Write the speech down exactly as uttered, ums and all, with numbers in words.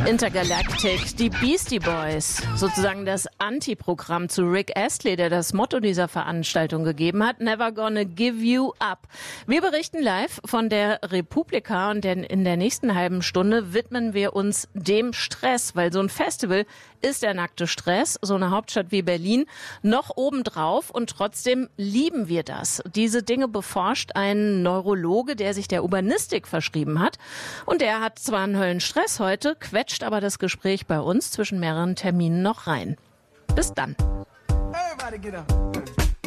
Intergalactic, die Beastie Boys, sozusagen das Antiprogramm zu Rick Astley, der das Motto dieser Veranstaltung gegeben hat, Never Gonna Give You Up. Wir berichten live von der Republika und in der nächsten halben Stunde widmen wir uns dem Stress, weil so ein Festival ist der nackte Stress, so eine Hauptstadt wie Berlin, noch obendrauf und trotzdem lieben wir das. Diese Dinge beforscht ein Neurologe, der sich der Urbanistik verschrieben hat und der hat zwar einen Höllenstress heute, quetscht aber das Gespräch bei uns zwischen mehreren Terminen noch rein. Bis dann. Everybody get up.